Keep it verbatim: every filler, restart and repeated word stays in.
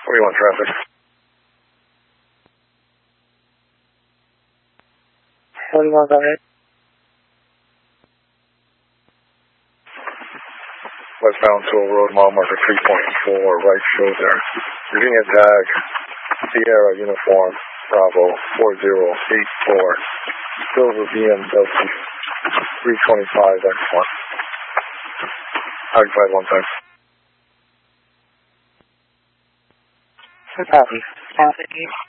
forty-one traffic. forty-one, go ahead. Westbound Toll Road, mile marker three point four, right show there. Virginia tag, Sierra Uniform, Bravo four zero eight four, silver B M W three twenty-five X one. Tag five one time. No problem. Traffic.